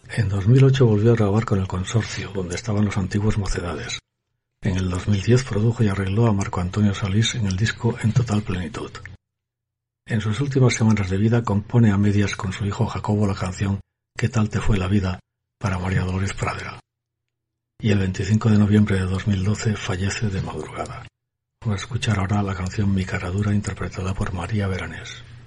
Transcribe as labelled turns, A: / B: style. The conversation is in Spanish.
A: En 2008 volvió a grabar con el Consorcio, donde estaban los antiguos Mocedades. En el 2010 produjo y arregló a Marco Antonio Solís en el disco En Total Plenitud. En sus últimas semanas de vida compone a medias con su hijo Jacobo la canción ¿Qué tal te fue la vida? Para María Dolores Pradera. Y el 25 de noviembre de 2012 fallece de madrugada. Vamos a escuchar ahora la canción Mi Caradura interpretada por María Beranés.